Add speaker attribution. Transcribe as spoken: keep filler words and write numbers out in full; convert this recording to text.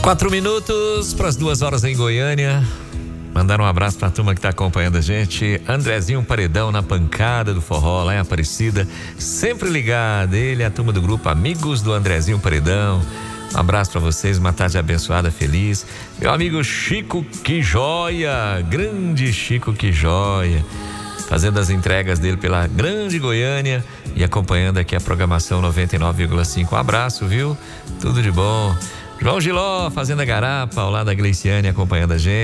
Speaker 1: Quatro minutos para as duas horas em Goiânia. Mandar um abraço para a turma que está acompanhando a gente. Andrezinho Paredão na pancada do forró lá em Aparecida, sempre ligado. Ele e a turma do grupo Amigos do Andrezinho Paredão. Um abraço para vocês, uma tarde abençoada, feliz. Meu amigo Chico Que Joia, grande Chico Que Joia, fazendo as entregas dele pela grande Goiânia e acompanhando aqui a programação noventa e nove vírgula cinco. Um abraço, viu? Tudo de bom. João Giló, Fazenda Garapa, ao lado da Gleiciane, acompanhando a gente.